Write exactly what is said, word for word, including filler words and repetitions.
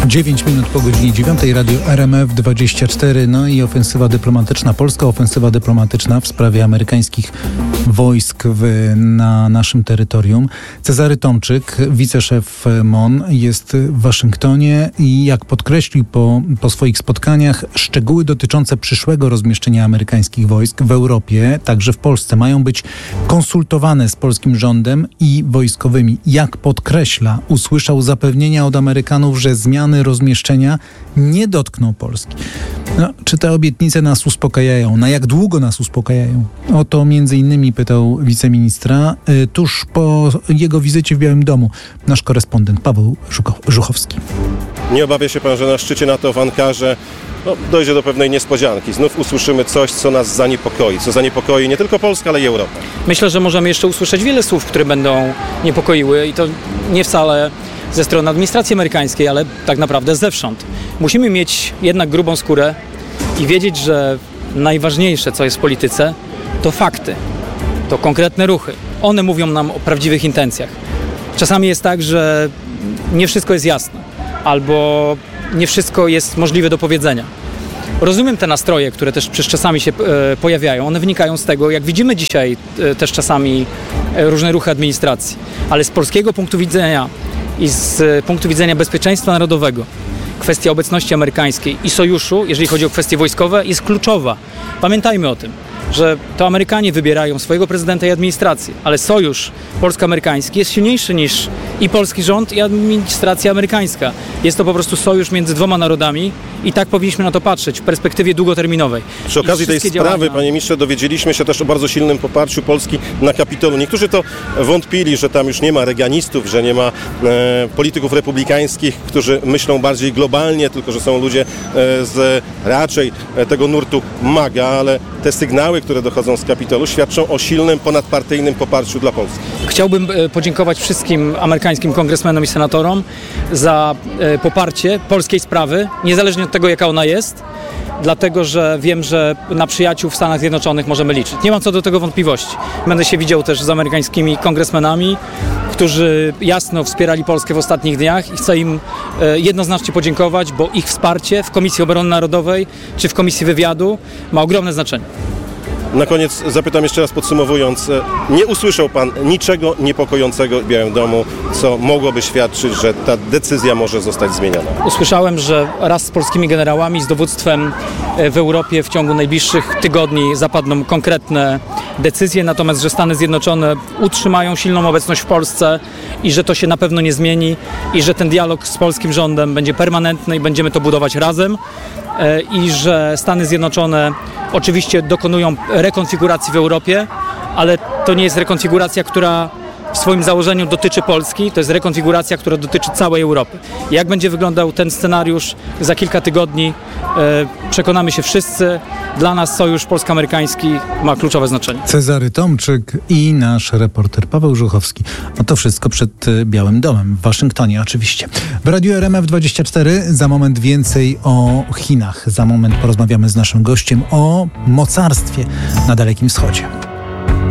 dziewięć minut po godzinie dziewiątej, Radio R M F dwadzieścia cztery, no i ofensywa dyplomatyczna, polska ofensywa dyplomatyczna w sprawie amerykańskich wojsk w, na naszym terytorium. Cezary Tomczyk, wiceszef M O N, jest w Waszyngtonie i jak podkreślił po, po swoich spotkaniach, szczegóły dotyczące przyszłego rozmieszczenia amerykańskich wojsk w Europie, także w Polsce, mają być konsultowane z polskim rządem i wojskowymi. Jak podkreśla, usłyszał zapewnienia od Amerykanów, że zmiany rozmieszczenia nie dotkną Polski. No, czy te obietnice nas uspokajają? Na jak długo nas uspokajają? O to między innymi pytał wiceministra y, tuż po jego wizycie w Białym Domu nasz korespondent Paweł Żuchowski. Nie obawia się pan, że na szczycie NATO w Ankarze no, dojdzie do pewnej niespodzianki. Znów usłyszymy coś, co nas zaniepokoi. Co zaniepokoi nie tylko Polskę, ale i Europę. Myślę, że możemy jeszcze usłyszeć wiele słów, które będą niepokoiły i to nie wcale ze strony administracji amerykańskiej, ale tak naprawdę zewsząd. Musimy mieć jednak grubą skórę i wiedzieć, że najważniejsze, co jest w polityce, to fakty, to konkretne ruchy. One mówią nam o prawdziwych intencjach. Czasami jest tak, że nie wszystko jest jasne, albo nie wszystko jest możliwe do powiedzenia. Rozumiem te nastroje, które też przez czasami się e, pojawiają. One wynikają z tego, jak widzimy dzisiaj e, też czasami e, różne ruchy administracji. Ale z polskiego punktu widzenia i z e, punktu widzenia bezpieczeństwa narodowego kwestia obecności amerykańskiej i sojuszu, jeżeli chodzi o kwestie wojskowe, jest kluczowa. Pamiętajmy o tym, że to Amerykanie wybierają swojego prezydenta i administrację, ale sojusz polsko-amerykański jest silniejszy niż i polski rząd, i administracja amerykańska. Jest to po prostu sojusz między dwoma narodami i tak powinniśmy na to patrzeć w perspektywie długoterminowej. Przy okazji tej sprawy, działania... panie ministrze, dowiedzieliśmy się też o bardzo silnym poparciu Polski na Kapitolu. Niektórzy to wątpili, że tam już nie ma reganistów, że nie ma e, polityków republikańskich, którzy myślą bardziej globalnie, tylko że są ludzie e, z raczej e, tego nurtu MAGA, ale te sygnały, które dochodzą z Kapitolu, świadczą o silnym, ponadpartyjnym poparciu dla Polski. Chciałbym podziękować wszystkim amerykańskim kongresmenom i senatorom za poparcie polskiej sprawy, niezależnie od tego, jaka ona jest, dlatego że wiem, że na przyjaciół w Stanach Zjednoczonych możemy liczyć. Nie mam co do tego wątpliwości. Będę się widział też z amerykańskimi kongresmenami, którzy jasno wspierali Polskę w ostatnich dniach i chcę im jednoznacznie podziękować, bo ich wsparcie w Komisji Obrony Narodowej czy w Komisji Wywiadu ma ogromne znaczenie. Na koniec zapytam jeszcze raz, podsumowując, nie usłyszał pan niczego niepokojącego w Białym Domu, co mogłoby świadczyć, że ta decyzja może zostać zmieniona? Usłyszałem, że raz z polskimi generałami, z dowództwem w Europie w ciągu najbliższych tygodni zapadną konkretne decyzje, natomiast że Stany Zjednoczone utrzymają silną obecność w Polsce i że to się na pewno nie zmieni i że ten dialog z polskim rządem będzie permanentny i będziemy to budować razem. I że Stany Zjednoczone oczywiście dokonują rekonfiguracji w Europie, ale to nie jest rekonfiguracja, która w swoim założeniu dotyczy Polski, to jest rekonfiguracja, która dotyczy całej Europy. Jak będzie wyglądał ten scenariusz za kilka tygodni, przekonamy się wszyscy. Dla nas sojusz polsko-amerykański ma kluczowe znaczenie. Cezary Tomczyk i nasz reporter Paweł Żuchowski. No to wszystko przed Białym Domem, w Waszyngtonie oczywiście. W Radiu R M F dwadzieścia cztery za moment więcej o Chinach. Za moment porozmawiamy z naszym gościem o mocarstwie na Dalekim Wschodzie.